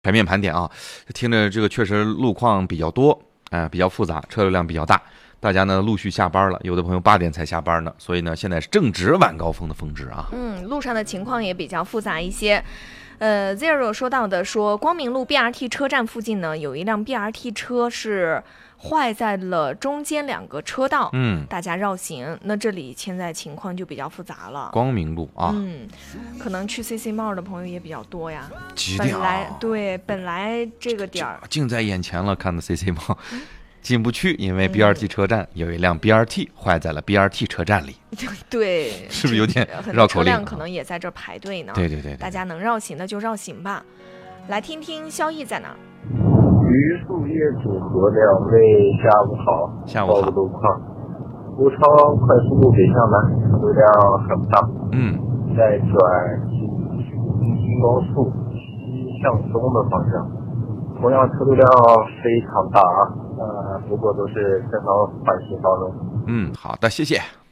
全面盘点啊，听着这个确实路况比较多，比较复杂，车流量比较大，大家呢陆续下班了，有的朋友8点才下班呢，所以呢现在是正值晚高峰的峰值啊。 路上的情况也比较复杂一些。Zero 说到的说，光明路 BRT 车站附近呢，有一辆 BRT 车是坏在了中间2个车道，大家绕行。那这里现在情况就比较复杂了。 光明路啊， 可能去 CC Mall 的朋友也比较多呀。 几点啊？ 本来这个点儿近在眼前了，看的 CC Mall。进不去，因为 BRT 车站有一辆 BRT 坏在了 BRT 车站里。 对， 是不是有点绕口令？ 车辆可能也在这排队呢。 对， 大家能绕行的就绕行吧。来听听萧毅在哪。 榆树业主和2位下午好。 下午好。 路况，吴超快速路北向南车流量很大。在转京高速西向东的方向。同样车流量非常大啊，不过都是正常缓行道路。 好的，谢谢。